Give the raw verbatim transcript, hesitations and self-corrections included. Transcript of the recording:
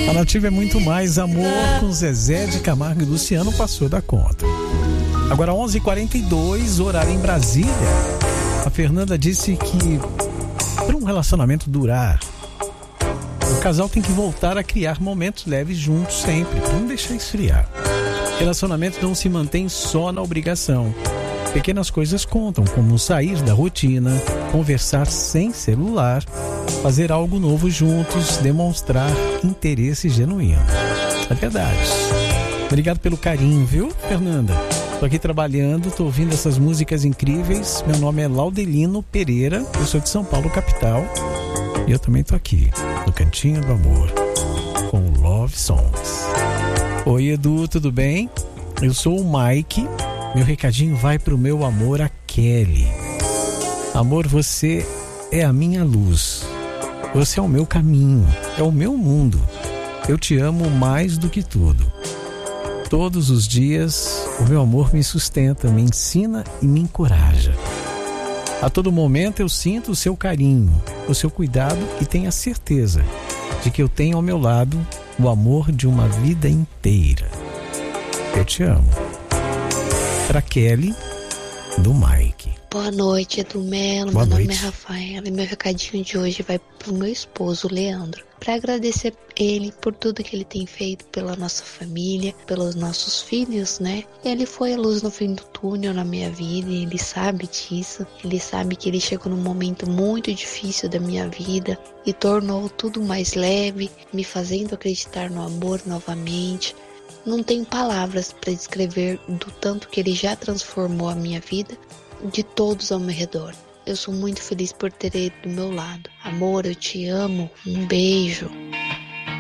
A Nativa é muito mais amor com Zezé de Camargo e Luciano, passou da conta. Agora onze e quarenta e dois, horário em Brasília. A Fernanda disse que para um relacionamento durar, o casal tem que voltar a criar momentos leves juntos sempre, para não deixar esfriar. Relacionamento não se mantém só na obrigação. Pequenas coisas contam, como sair da rotina, conversar sem celular, fazer algo novo juntos, demonstrar interesse genuíno. É verdade. Obrigado pelo carinho, viu, Fernanda? Tô aqui trabalhando, tô ouvindo essas músicas incríveis. Meu nome é Laudelino Pereira, eu sou de São Paulo, capital. E eu também tô aqui, no Cantinho do Amor, com Love Songs. Oi, Edu, tudo bem? Eu sou o Mike. Meu recadinho vai pro meu amor, a Kelly. Amor, você é a minha luz. Você é o meu caminho, é o meu mundo. Eu te amo mais do que tudo. Todos os dias, o meu amor me sustenta, me ensina e me encoraja. A todo momento eu sinto o seu carinho, o seu cuidado e tenho a certeza de que eu tenho ao meu lado o amor de uma vida inteira. Eu te amo. Pra Kelly, do Mike. Boa noite, Edu Melo. Boa meu noite. nome é Rafaela e meu recadinho de hoje vai pro meu esposo, Leandro, para agradecer ele por tudo que ele tem feito pela nossa família, pelos nossos filhos, né? Ele foi a luz no fim do túnel na minha vida e ele sabe disso. Ele sabe que ele chegou num momento muito difícil da minha vida e tornou tudo mais leve, me fazendo acreditar no amor novamente. Não tem palavras para descrever do tanto que ele já transformou a minha vida, de todos ao meu redor. Eu sou muito feliz por ter ele do meu lado. Amor, eu te amo. Um beijo.